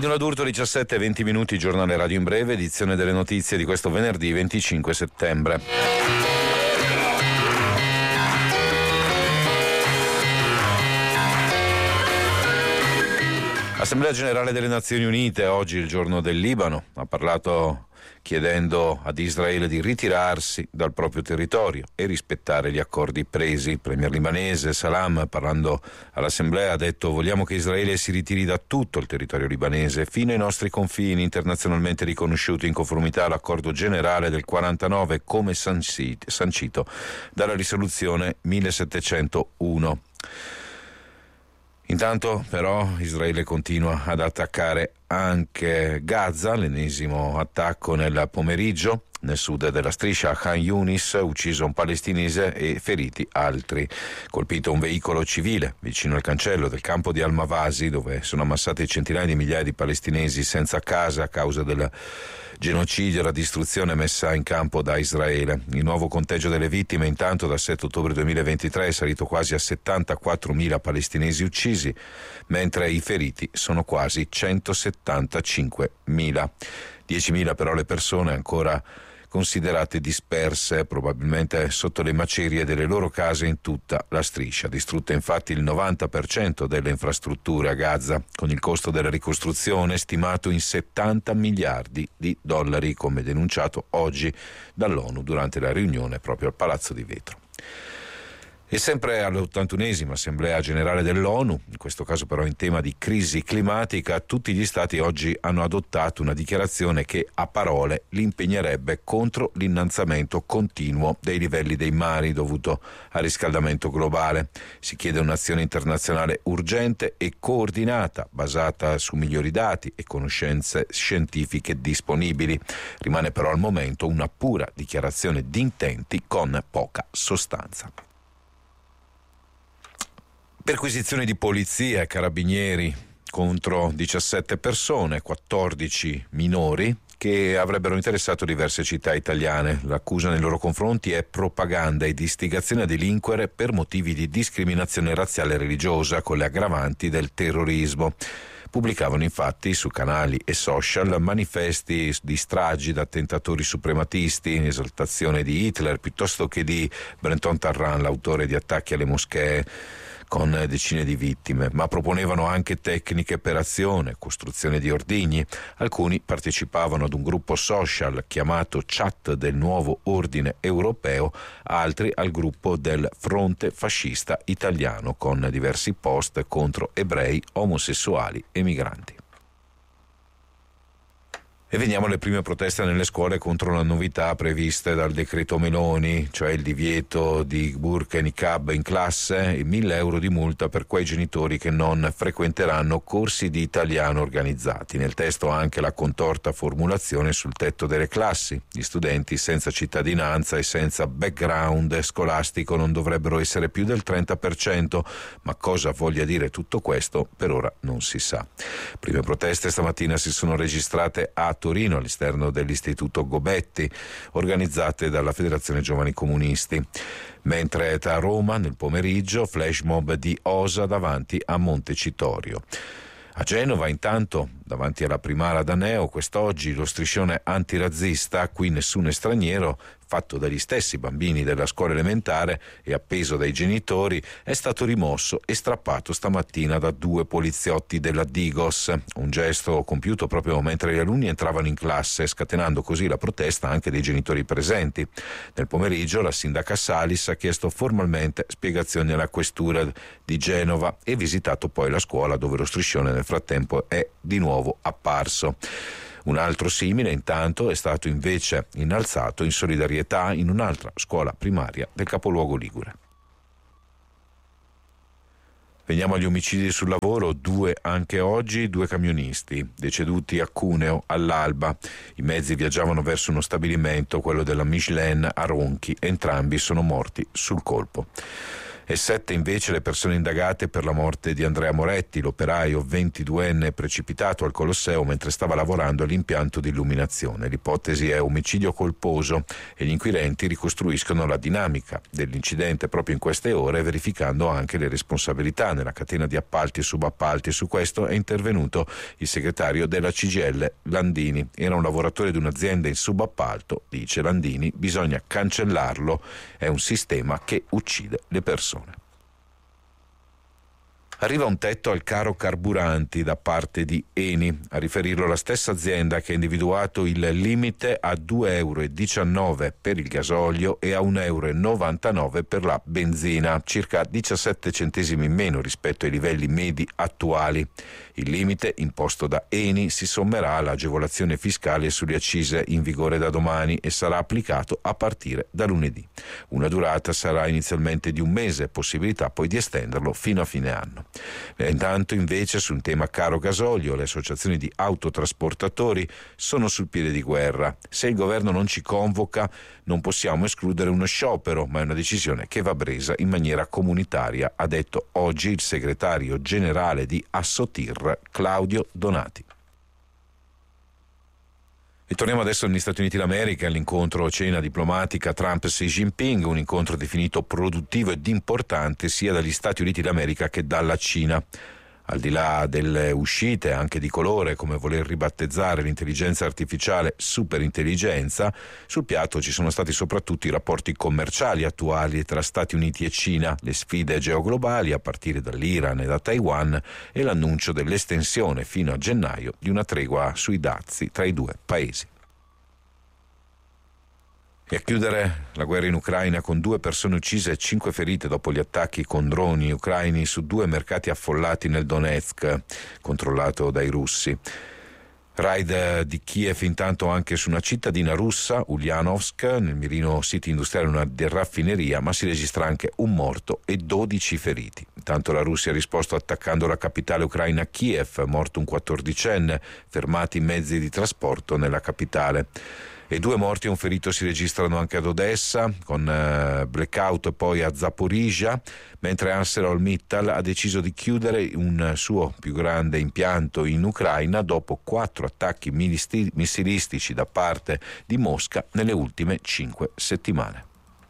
Radio Adulto 17:20, giornale radio in breve, edizione delle notizie di questo venerdì 25 settembre. Assemblea Generale delle Nazioni Unite, oggi il giorno del Libano, ha parlato chiedendo ad Israele di ritirarsi dal proprio territorio e rispettare gli accordi presi. Il premier libanese Salam, parlando all'Assemblea, ha detto: vogliamo che Israele si ritiri da tutto il territorio libanese fino ai nostri confini internazionalmente riconosciuti in conformità all'accordo generale del 49 come sancito dalla risoluzione 1701. Intanto però Israele continua ad attaccare anche Gaza, l'ennesimo attacco nel pomeriggio. Nel sud della striscia, a Khan Yunis, ucciso un palestinese e feriti altri. Colpito un veicolo civile vicino al cancello del campo di Al-Mawasi, dove sono ammassati centinaia di migliaia di palestinesi senza casa a causa del genocidio e la distruzione messa in campo da Israele. Il nuovo conteggio delle vittime intanto dal 7 ottobre 2023 è salito quasi a 74.000 palestinesi uccisi, mentre i feriti sono quasi 175.000. 10.000 però le persone ancora considerate disperse, probabilmente sotto le macerie delle loro case in tutta la striscia. Distrutte infatti il 90% delle infrastrutture a Gaza, con il costo della ricostruzione stimato in 70 miliardi di dollari, come denunciato oggi dall'ONU durante la riunione proprio al Palazzo di Vetro. E sempre all'81esima Assemblea Generale dell'ONU, in questo caso però in tema di crisi climatica, tutti gli Stati oggi hanno adottato una dichiarazione che a parole li impegnerebbe contro l'innalzamento continuo dei livelli dei mari dovuto al riscaldamento globale. Si chiede un'azione internazionale urgente e coordinata, basata su migliori dati e conoscenze scientifiche disponibili. Rimane però al momento una pura dichiarazione di intenti con poca sostanza. Perquisizioni di polizia e carabinieri contro 17 persone, 14 minori, che avrebbero interessato diverse città italiane. L'accusa nei loro confronti è propaganda ed istigazione a delinquere per motivi di discriminazione razziale e religiosa, con le aggravanti del terrorismo. Pubblicavano infatti su canali e social manifesti di stragi da attentatori suprematisti, in esaltazione di Hitler, piuttosto che di Brenton Tarrant, l'autore di attacchi alle moschee con decine di vittime, ma proponevano anche tecniche per azione, costruzione di ordigni. Alcuni partecipavano ad un gruppo social chiamato Chat del Nuovo Ordine Europeo, altri al gruppo del Fronte Fascista Italiano, con diversi post contro ebrei, omosessuali e migranti. E veniamo alle prime proteste nelle scuole contro la novità previste dal decreto Meloni, cioè il divieto di burqa e niqab in classe e 1.000 euro di multa per quei genitori che non frequenteranno corsi di italiano organizzati. Nel testo anche la contorta formulazione sul tetto delle classi. Gli studenti senza cittadinanza e senza background scolastico non dovrebbero essere più del 30%, ma cosa voglia dire tutto questo per ora non si sa. Prime proteste stamattina si sono registrate a Torino, all'esterno dell'Istituto Gobetti, organizzate dalla Federazione Giovani Comunisti, mentre a Roma nel pomeriggio flash mob di Osa davanti a Montecitorio. A Genova intanto, davanti alla Primara d'Aneo, quest'oggi lo striscione antirazzista "Qui nessuno è straniero", fatto dagli stessi bambini della scuola elementare e appeso dai genitori, è stato rimosso e strappato stamattina da 2 poliziotti della Digos, un gesto compiuto proprio mentre gli alunni entravano in classe, scatenando così la protesta anche dei genitori presenti. Nel pomeriggio la sindaca Salis ha chiesto formalmente spiegazioni alla questura di Genova e visitato poi la scuola, dove lo striscione nel frattempo è di nuovo apparso. Un altro simile intanto è stato invece innalzato in solidarietà in un'altra scuola primaria del capoluogo ligure. Veniamo agli omicidi sul lavoro, 2 anche oggi, 2 camionisti deceduti a Cuneo all'alba. I mezzi viaggiavano verso uno stabilimento, quello della Michelin a Ronchi, entrambi sono morti sul colpo. E 7 invece le persone indagate per la morte di Andrea Moretti, l'operaio 22enne precipitato al Colosseo mentre stava lavorando all'impianto di illuminazione. L'ipotesi è omicidio colposo e gli inquirenti ricostruiscono la dinamica dell'incidente proprio in queste ore, verificando anche le responsabilità nella catena di appalti e subappalti. Su questo è intervenuto il segretario della CGIL Landini. Era un lavoratore di un'azienda in subappalto, dice Landini, bisogna cancellarlo, è un sistema che uccide le persone. Arriva un tetto al caro carburanti da parte di Eni, a riferirlo la stessa azienda che ha individuato il limite a 2,19 euro per il gasolio e a 1,99 euro per la benzina, circa 17 centesimi in meno rispetto ai livelli medi attuali. Il limite imposto da Eni si sommerà all'agevolazione fiscale sulle accise in vigore da domani e sarà applicato a partire da lunedì. Una durata sarà inizialmente di un mese, possibilità poi di estenderlo fino a fine anno. Intanto invece sul tema caro gasolio le associazioni di autotrasportatori sono sul piede di guerra. Se il governo non ci convoca non possiamo escludere uno sciopero, ma è una decisione che va presa in maniera comunitaria, ha detto oggi il segretario generale di Assotir, Claudio Donati. E torniamo adesso negli Stati Uniti d'America, all'incontro cena diplomatica Trump-Xi Jinping, un incontro definito produttivo ed importante sia dagli Stati Uniti d'America che dalla Cina. Al di là delle uscite, anche di colore, come voler ribattezzare l'intelligenza artificiale superintelligenza, sul piatto ci sono stati soprattutto i rapporti commerciali attuali tra Stati Uniti e Cina, le sfide geoglobali a partire dall'Iran e da Taiwan e l'annuncio dell'estensione fino a gennaio di una tregua sui dazi tra i due paesi. E a chiudere la guerra in Ucraina con 2 persone uccise e 5 ferite dopo gli attacchi con droni ucraini su 2 mercati affollati nel Donetsk, controllato dai russi. Raid di Kiev intanto anche su una cittadina russa, Ulyanovsk, nel mirino sito industriale una raffineria, ma si registra anche un morto e 12 feriti. Intanto la Russia ha risposto attaccando la capitale ucraina Kiev, morto un 14enne, fermati i mezzi di trasporto nella capitale. E 2 morti e un ferito si registrano anche ad Odessa, con blackout poi a Zaporizhia, mentre ArcelorMittal ha deciso di chiudere un suo più grande impianto in Ucraina dopo 4 attacchi missilistici da parte di Mosca nelle ultime 5 settimane.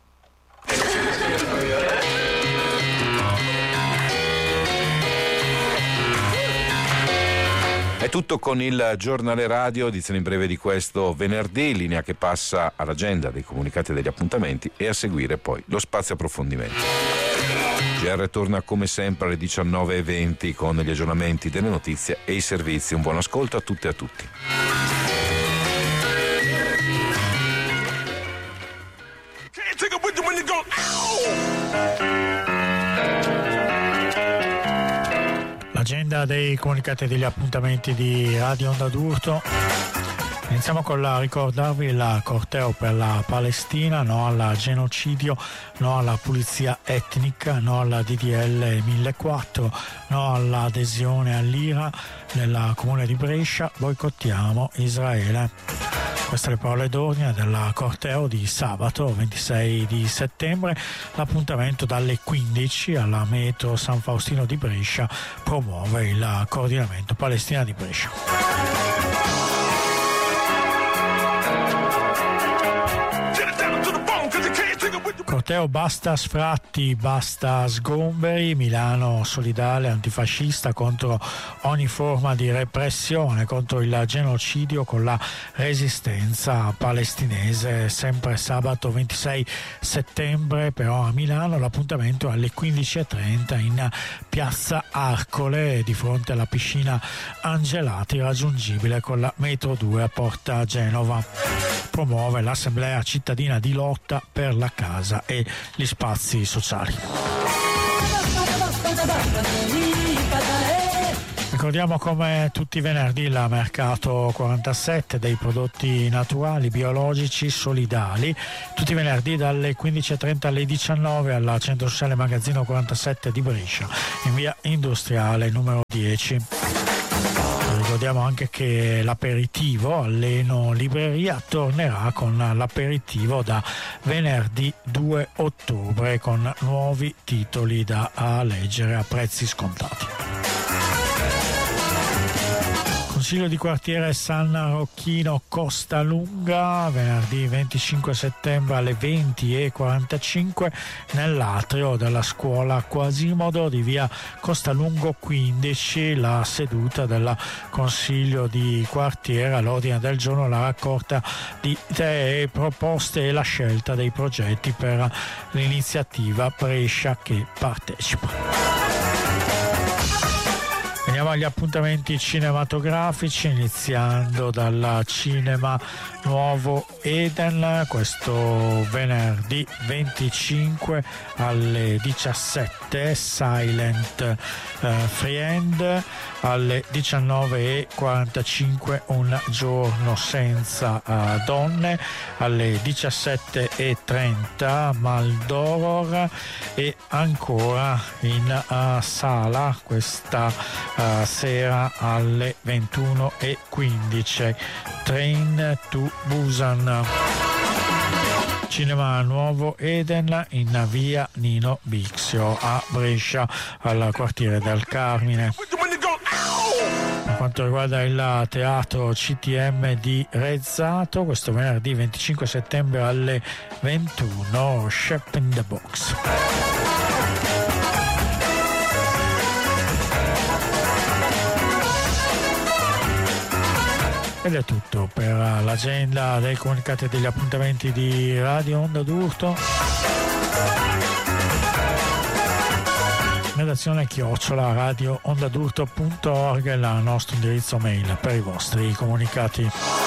È tutto con il giornale radio, edizione in breve di questo venerdì, linea che passa all'agenda dei comunicati e degli appuntamenti e a seguire poi lo spazio approfondimento. GR torna come sempre alle 19:20 con gli aggiornamenti delle notizie e i servizi. Un buon ascolto a tutte e a tutti. L'agenda dei comunicati e degli appuntamenti di Radio Onda d'Urto. Iniziamo con ricordarvi il corteo per la Palestina, no al genocidio, no alla pulizia etnica, no alla DDL 1004, no all'adesione all'IRA nel comune di Brescia, boicottiamo Israele. Queste le parole d'ordine del corteo di sabato 26 di settembre. L'appuntamento dalle 15 alla metro San Faustino di Brescia promuove il coordinamento Palestina di Brescia. Corteo basta sfratti, basta sgomberi, Milano solidale, antifascista contro ogni forma di repressione, contro il genocidio con la resistenza palestinese. Sempre sabato 26 settembre però a Milano l'appuntamento è alle 15:30 in piazza Arcole di fronte alla piscina Angelati, raggiungibile con la metro 2 a Porta Genova. Promuove l'assemblea cittadina di lotta per la casa e gli spazi sociali. Ricordiamo come tutti i venerdì il mercato 47 dei prodotti naturali, biologici, solidali, tutti i venerdì dalle 15:30 alle 19 al centro sociale Magazzino 47 di Brescia, in via industriale numero 10. ricordiamo anche che l'aperitivo all'Eno Libreria tornerà con l'aperitivo da venerdì 2 ottobre con nuovi titoli da leggere a prezzi scontati. Consiglio di quartiere San Rocchino Costalunga, venerdì 25 settembre alle 20:45 nell'atrio della scuola Quasimodo di via Costalungo 15, la seduta del Consiglio di quartiere. All'ordine del giorno la raccolta di idee e proposte e la scelta dei progetti per l'iniziativa Brescia che partecipa. Veniamo agli appuntamenti cinematografici, iniziando dal Cinema Nuovo Eden questo venerdì 25 alle 17, Silent Friend, alle 19:45 Un giorno senza donne, alle 17:30 Maldoror, e ancora in sala questa sera alle 21:15 Train to Busan. Cinema Nuovo Eden in via Nino Bixio a Brescia, al quartiere del Carmine. Per quanto riguarda il teatro CTM di Rezzato, questo venerdì 25 settembre alle 21 Shep in the Box. Ed è tutto per l'agenda dei comunicati e degli appuntamenti di Radio Onda d'Urto. Redazione @radioondadurto.org è il nostro indirizzo mail per i vostri comunicati.